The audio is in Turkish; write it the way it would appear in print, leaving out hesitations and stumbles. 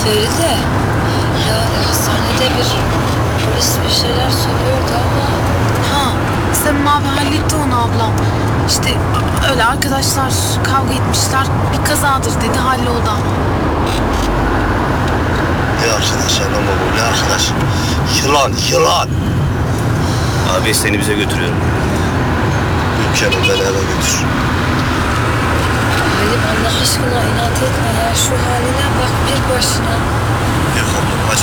Feride, ya hastanede bir polis bir şeyler söylüyordu ama... Ha, Samim abi halletti onu ablam. İşte öyle arkadaşlar kavga etmişler. Bir kazadır dedi, halloldu ama. Ne arkadaş ama bu ne arkadaş? Yılan. Abi seni bize götürüyorum. Ülkenin beni eve götür. Halim Allah aşkına inat etme ya. Şu haline bak bir başına. Yok ablam acı.